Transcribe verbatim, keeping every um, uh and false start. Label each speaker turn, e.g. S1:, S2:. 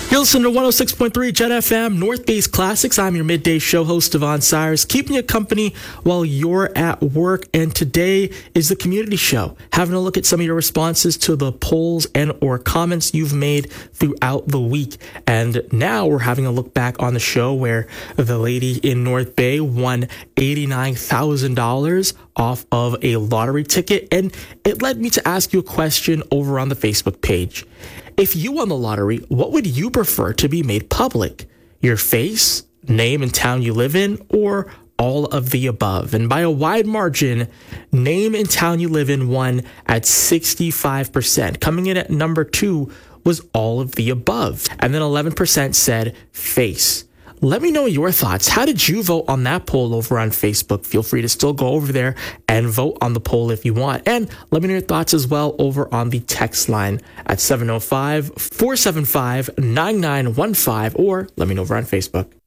S1: You're listening to one oh six point three Jet F M, North Base Classics. I'm your midday show host, Devon Cyrus, keeping you company while you're at work. And today is the community show, having a look at some of your responses to the polls and or comments you've made throughout the week. And now we're having a look back on the show where the lady in North Bay won eighty-nine thousand dollars off of a lottery ticket. And it led me to ask you a question over on the Facebook page. If you won the lottery, what would you prefer to be made public? Your face, name and town you live in, or all of the above? And by a wide margin, name and town you live in won at sixty-five percent. Coming in at number two was all of the above. And then eleven percent said face. Let me know your thoughts. How did you vote on that poll over on Facebook? Feel free to still go over there and vote on the poll if you want. And let me know your thoughts as well over on the text line at seven oh five, four seven five, nine nine one five, or let me know over on Facebook.